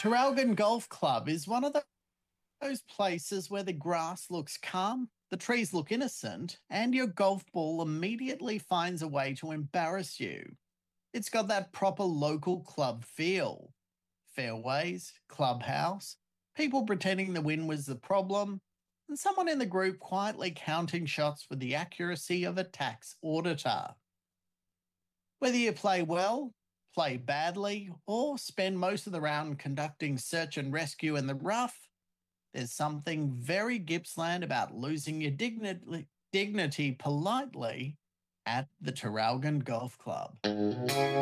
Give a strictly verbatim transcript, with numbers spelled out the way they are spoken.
Traralgon Golf Club is one of those places where the grass looks calm, the trees look innocent, and your golf ball immediately finds a way to embarrass you. It's got that proper local club feel. Fairways, clubhouse, people pretending the wind was the problem, and someone in the group quietly counting shots with the accuracy of a tax auditor. Whether you play well, play badly, or spend most of the round conducting search and rescue in the rough, there's something very Gippsland about losing your dignity, dignity politely at the Traralgon Golf Club.